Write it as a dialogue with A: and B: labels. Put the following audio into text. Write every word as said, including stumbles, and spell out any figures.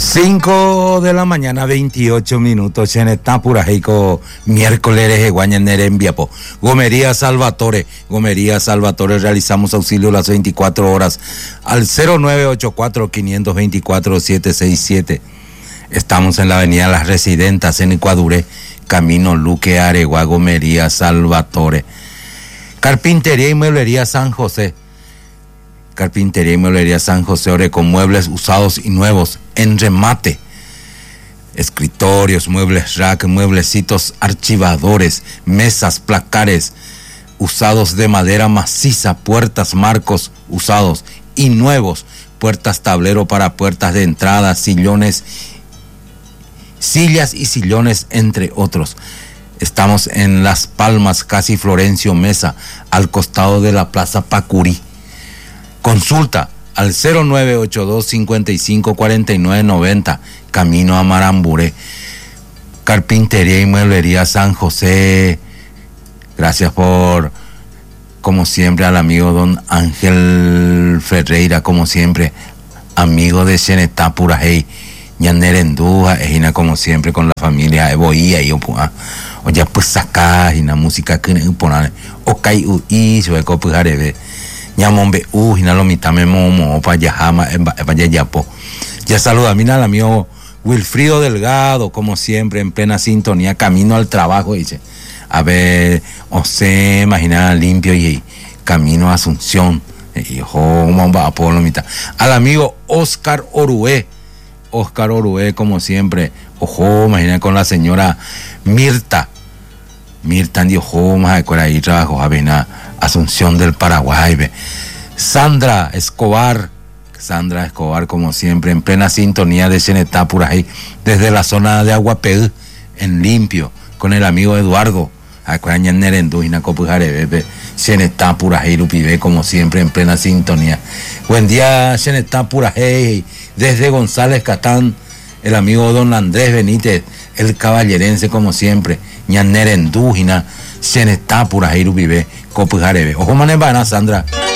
A: cinco de la mañana, veintiocho minutos, en esta pura heico, miércoles de Guañaner en Viapo. Gomería Salvatore, Gomería Salvatore, realizamos auxilio las veinticuatro horas al cero nueve ocho cuatro, cinco dos cuatro, siete seis siete. Estamos en la avenida Las Residentas, en Ecuadure, camino Luque Aregua, Gomería Salvatore. Carpintería y mueblería San José. Carpintería y mueblería San José, ore con muebles usados y nuevos en remate. Escritorios, muebles rack, mueblecitos archivadores, mesas, placares usados de madera maciza, puertas, marcos usados y nuevos, puertas tablero para puertas de entrada, sillones, sillas y sillones, entre otros. Estamos en Las Palmas, casi Florencio Mesa, al costado de la Plaza Pacurí. Consulta al cero nueve ocho dos, cinco cinco, cuatro nueve nueve cero, camino a Maramburé. Carpintería y mueblería San José. Gracias por, como siempre, al amigo don Ángel Ferreira, como siempre, amigo de Xenetá Purajey, Ñanerendúa, Ejina, como siempre, con la familia Eboía y Opua. O ya pues saca y la música que no ponen, o cae y se ve pues arebe. Ñamombe u y lo mitame momo pa yajama vaya yapo. Ya saluda mira al amigo Wilfrido Delgado, como siempre, en plena sintonía, camino al trabajo, dice. A ver, o se imagina limpio y camino a Asunción. Y ojo, va por lo mitad. Al amigo Oscar Orué, Oscar Orué, como siempre, ojo, imagina con la señora Mirta. Mirta dio ojo, más de ahí trabajo, a ver, Asunción del Paraguay, ve. Sandra Escobar, Sandra Escobar, como siempre, en plena sintonía de Xenetá Purajey, desde la zona de Aguapeú, en limpio, con el amigo Eduardo, Acuaña Nerendú, Inacopujare, ve, Xenetá Purajey, Lupibe, como siempre, en plena sintonía. Buen día, Xenetá Purajey, desde González Catán, el amigo don Andrés Benítez, el caballerense, como siempre, Ñanerendú, Xenetá Purajey, Lupibe, Copujarebe. Ojo, manebana, Sandra.